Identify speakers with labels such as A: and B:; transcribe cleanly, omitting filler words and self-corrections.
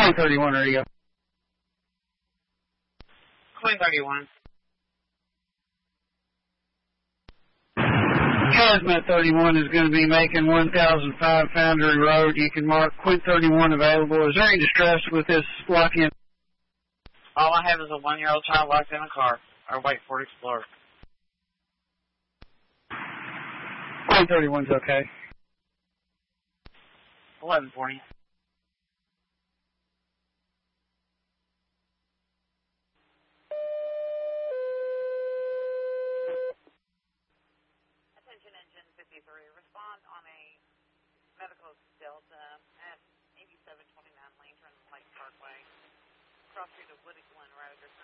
A: 31 radio.
B: Queen 31.
A: Hazmat 31 is going to be making 1005 Foundry Road. You can mark Quint 31 available. Is there any distress with this lock-in?
B: All I have is a 1-year-old child locked in a car, or wait, Ford Explorer.
A: Quint 31's okay.
B: 1140.
C: Attention Engine 53. Respond on a medical delta at 8729 Lantern Lake Parkway. Cross street of Woody Glen Road. There's